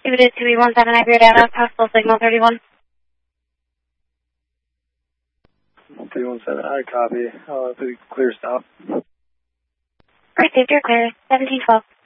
Suited 2E17, I veered out of possible signal 31. 317, I copy. Clear stop. Great, saved your clear, 1712.